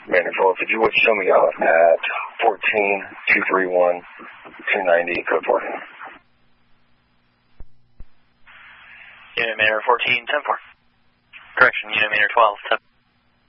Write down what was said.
Manor 12, if you would show me out at 14-231-290, code 4. Unit Manor 14, 10-4. Correction, Unit Manor 12, 10.